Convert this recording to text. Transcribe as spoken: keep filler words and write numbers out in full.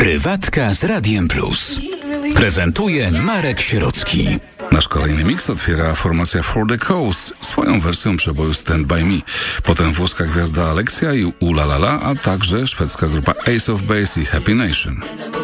Prywatka z Radiem Plus. Prezentuje Marek Sierocki. Nasz kolejny miks otwiera formacja For the Cause swoją wersją przeboju Stand By Me. Potem włoska gwiazda Alexia i Ulalala, a także szwedzka grupa Ace of Base i Happy Nation.